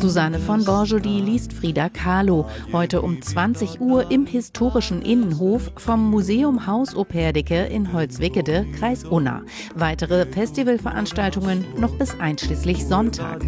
Susanne von Borjoli liest Frida Kahlo. Heute um 20 Uhr im historischen Innenhof vom Museum Haus Operdicke in Holzwickede, Kreis Unna. Weitere Festivalveranstaltungen noch bis einschließlich Sonntag.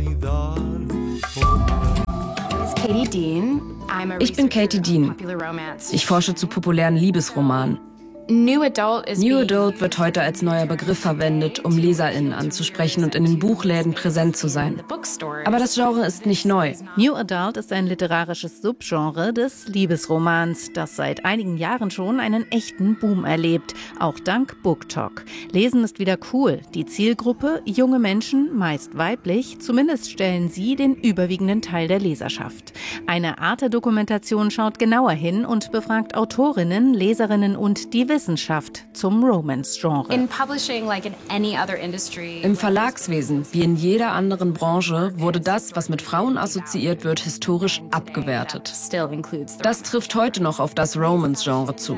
Ich bin Katie Dean. Ich forsche zu populären Liebesromanen. New Adult wird heute als neuer Begriff verwendet, um LeserInnen anzusprechen und in den Buchläden präsent zu sein. Aber das Genre ist nicht neu. New Adult ist ein literarisches Subgenre des Liebesromans, das seit einigen Jahren schon einen echten Boom erlebt, auch dank BookTok. Lesen ist wieder cool. Die Zielgruppe, junge Menschen, meist weiblich, zumindest stellen sie den überwiegenden Teil der Leserschaft. Eine Arte-Dokumentation schaut genauer hin und befragt Autorinnen, Leserinnen und die Wissenschaft zum Romance-Genre. Im Verlagswesen, wie in jeder anderen Branche, wurde das, was mit Frauen assoziiert wird, historisch abgewertet. Das trifft heute noch auf das Romance-Genre zu.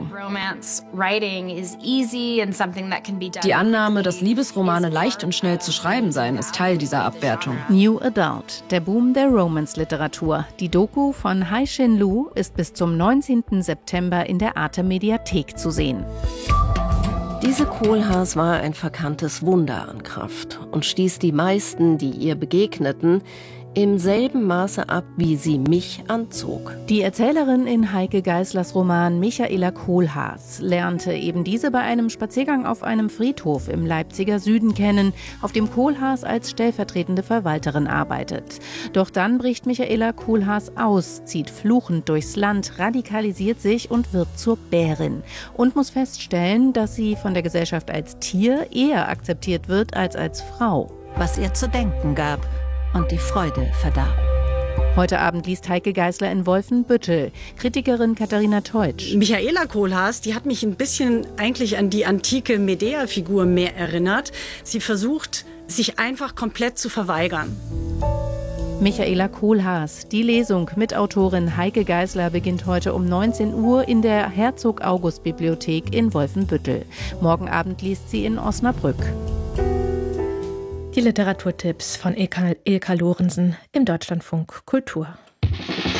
Die Annahme, dass Liebesromane leicht und schnell zu schreiben seien, ist Teil dieser Abwertung. New Adult, der Boom der Romance-Literatur. Die Doku von Hai-Shin Lu ist bis zum 19. September in der Arte-Mediathek zu sehen. Diese Kohlhaas war ein verkanntes Wunder an Kraft und stieß die meisten, die ihr begegneten, im selben Maße ab, wie sie mich anzog. Die Erzählerin in Heike Geißlers Roman Michaela Kohlhaas lernte eben diese bei einem Spaziergang auf einem Friedhof im Leipziger Süden kennen, auf dem Kohlhaas als stellvertretende Verwalterin arbeitet. Doch dann bricht Michaela Kohlhaas aus, zieht fluchend durchs Land, radikalisiert sich und wird zur Bärin und muss feststellen, dass sie von der Gesellschaft als Tier eher akzeptiert wird als Frau. Was ihr zu denken gab und die Freude verdarb. Heute Abend liest Heike Geißler in Wolfenbüttel. Kritikerin Katharina Teutsch. Michaela Kohlhaas, die hat mich ein bisschen eigentlich an die antike Medea-Figur mehr erinnert. Sie versucht, sich einfach komplett zu verweigern. Michaela Kohlhaas. Die Lesung mit Autorin Heike Geißler beginnt heute um 19 Uhr in der Herzog-August-Bibliothek in Wolfenbüttel. Morgen Abend liest sie in Osnabrück. Die Literaturtipps von Ilka Lorenzen im Deutschlandfunk Kultur.